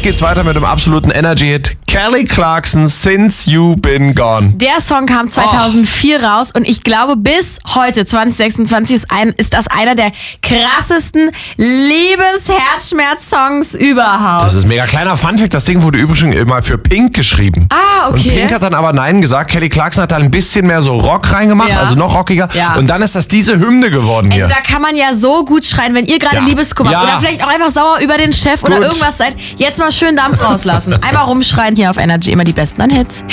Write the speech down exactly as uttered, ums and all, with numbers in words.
Jetzt geht's weiter mit dem absoluten Energy-Hit. Kelly Clarkson, Since You Been Gone. Der Song kam zweitausendvier oh. raus und ich glaube, bis heute, zwanzig sechsundzwanzig, ist, ein, ist das einer der krassesten Liebes-Herzschmerz-Songs überhaupt. Das ist mega. Kleiner Funfact, das Ding wurde übrigens immer für Pink geschrieben. Ah, okay. Und Pink hat dann aber Nein gesagt. Kelly Clarkson hat da ein bisschen mehr so Rock reingemacht, ja. also noch rockiger. Ja. Und dann ist das diese Hymne geworden hier. Also da kann man ja so gut schreien, wenn ihr gerade ja. Liebeskummer ja. oder vielleicht auch einfach sauer über den Chef gut. oder irgendwas seid. Jetzt mal schön Dampf rauslassen. Einmal rumschreien hier auf Energy, immer die besten an Hits.